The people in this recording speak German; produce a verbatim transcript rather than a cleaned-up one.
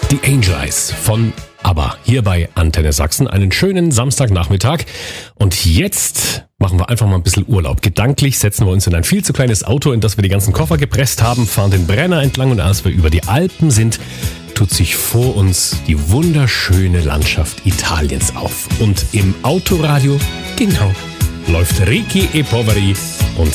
Die Angel Eyes von ABBA hier bei Antenne Sachsen. Einen schönen Samstagnachmittag. Und jetzt machen wir einfach mal ein bisschen Urlaub. Gedanklich setzen wir uns in ein viel zu kleines Auto, in das wir die ganzen Koffer gepresst haben, fahren den Brenner entlang und als wir über die Alpen sind, tut sich vor uns die wunderschöne Landschaft Italiens auf. Und im Autoradio, genau, läuft Ricky e Poveri und